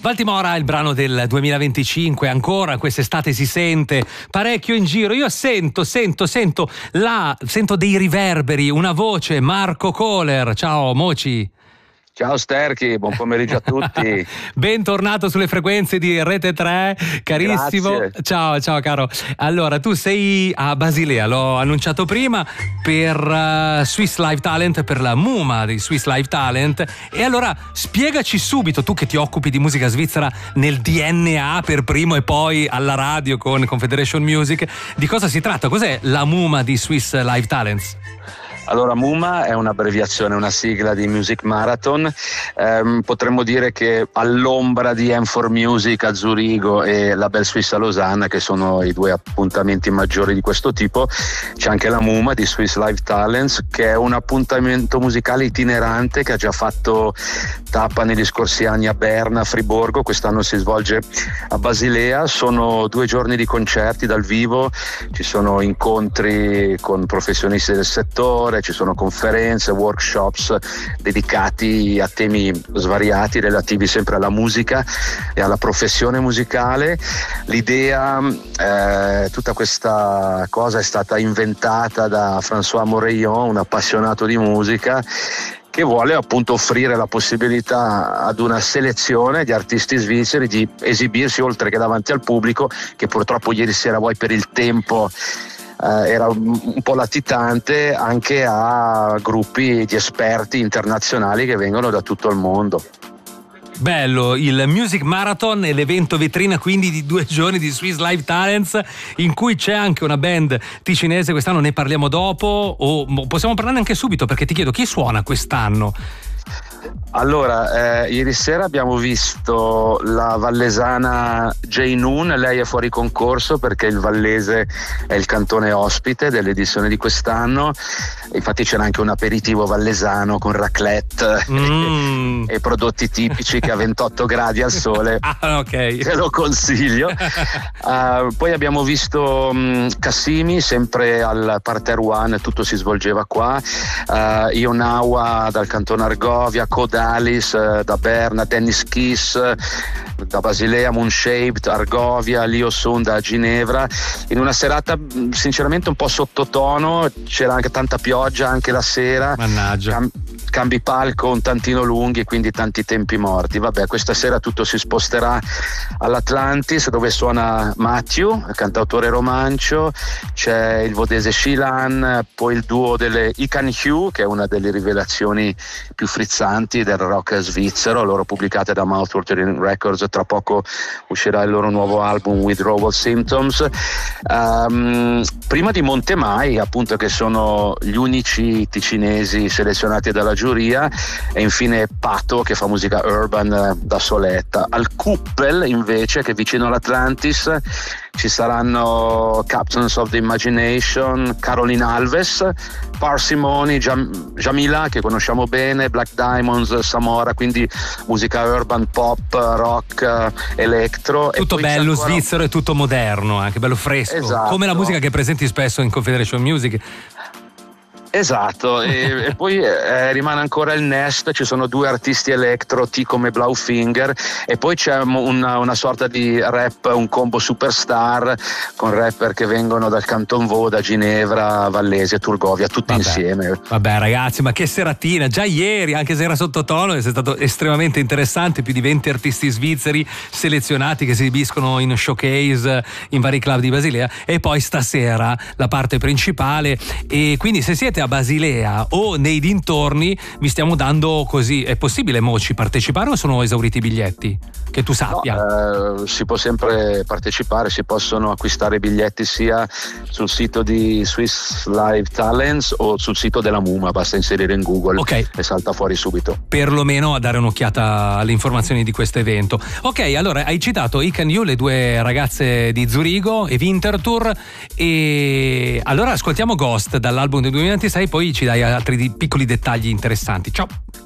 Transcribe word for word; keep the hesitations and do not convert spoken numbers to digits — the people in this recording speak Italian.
Baltimora è il brano del duemilaventicinque, ancora quest'estate si sente parecchio in giro. Io sento, sento, sento la, sento dei riverberi, una voce, Marco Kohler. Ciao Moci. Ciao Sterchi, buon pomeriggio a tutti. Bentornato sulle frequenze di Rete tre, carissimo. Grazie. Ciao, ciao caro. Allora, tu sei a Basilea, l'ho annunciato prima, per uh, Swiss Live Talent, per la MUMA di Swiss Live Talent. E allora spiegaci subito, tu che ti occupi di musica svizzera nel D N A per primo e poi alla radio con Confederation Music, di cosa si tratta? Cos'è la MUMA di Swiss Live Talents? Allora, MUMA è un'abbreviazione, una sigla di Music Marathon. Ehm, potremmo dire che all'ombra di M quattro Music a Zurigo e la Belle Suisse a Losanna, che sono i due appuntamenti maggiori di questo tipo, c'è anche la MUMA di Swiss Live Talents, che è un appuntamento musicale itinerante che ha già fatto tappa negli scorsi anni a Berna, a Friburgo. Quest'anno si svolge a Basilea. Sono due giorni di concerti dal vivo, ci sono incontri con professionisti del settore, ci sono conferenze, workshops dedicati a temi svariati relativi sempre alla musica e alla professione musicale. L'idea, eh, tutta questa cosa è stata inventata da François Moreillon, un appassionato di musica, che vuole appunto offrire la possibilità ad una selezione di artisti svizzeri di esibirsi oltre che davanti al pubblico, che purtroppo ieri sera poi per il tempo Uh, era un po' latitante, anche a gruppi di esperti internazionali che vengono da tutto il mondo. Bello, il Music Marathon è l'evento vetrina quindi di due giorni di Swiss Live Talents, in cui c'è anche una band ticinese. Quest'anno ne parliamo dopo, o possiamo parlarne anche subito, perché ti chiedo chi suona quest'anno? Allora, eh, ieri sera abbiamo visto la vallesana Jay Noon. Lei è fuori concorso perché il vallese è il cantone ospite dell'edizione di quest'anno. Infatti c'era anche un aperitivo vallesano con raclette mm. e, e prodotti tipici che a ventotto gradi al sole ah, okay. te lo consiglio. uh, poi abbiamo visto um, Cassimi, sempre al Parterre One, tutto si svolgeva qua. uh, Ionawa dal cantone Argovia, Codalis uh, da Berna, Dennis Kiss uh, da Basilea, Moonshaped, Argovia, Lio Sun da Ginevra, in una serata sinceramente un po' sottotono. C'era anche tanta pioggia anche la sera. Mannaggia. Cam- cambi palco un tantino lunghi, quindi tanti tempi morti. Vabbè, questa sera tutto si sposterà all'Atlantis, dove suona Matthew, cantautore romancio, c'è il vodese Shilan, poi il duo delle Ican Hugh, che è una delle rivelazioni più frizzanti del rock svizzero, loro pubblicate da Mouthwatering Records. Tra poco uscirà il loro nuovo album Withdrawal Symptoms. Um, prima di Montemai, appunto, che sono gli unici ticinesi selezionati dalla giuria, e infine Pato, che fa musica urban da soletta. Al Kuppel invece, che è vicino all'Atlantis, ci saranno Captains of the Imagination, Caroline Alves, Parsimony, Jam- Jamila, che conosciamo bene, Black Diamonds, Samora, quindi musica urban, pop, rock, electro. Tutto bello ancora... svizzero e tutto moderno, anche bello fresco, esatto. Come la musica che presenti spesso in Confederation Music. Esatto, e, e poi eh, rimane ancora il Nest, ci sono due artisti electro, T come Blaufinger, e poi c'è una, una sorta di rap, un combo superstar con rapper che vengono dal Canton Vaud, da Ginevra, Vallese, Turgovia, tutti vabbè, insieme. Vabbè ragazzi, ma che seratina, già ieri, anche se era sottotono, è stato estremamente interessante, più di venti artisti svizzeri selezionati che si esibiscono in showcase in vari club di Basilea, e poi stasera la parte principale. E quindi se siete a Basilea o nei dintorni, vi stiamo dando così, è possibile Moci partecipare o sono esauriti i biglietti? Che tu sappia. No, eh, si può sempre partecipare, si possono acquistare i biglietti sia sul sito di Swiss Live Talents o sul sito della MUMA, basta inserire in Google okay. e salta fuori subito. Perlomeno a dare un'occhiata alle informazioni di questo evento. Ok, allora hai citato Ican You, le due ragazze di Zurigo e Winterthur, e allora ascoltiamo Ghost dall'album del duemilaventisei, poi ci dai altri piccoli dettagli interessanti. Ciao.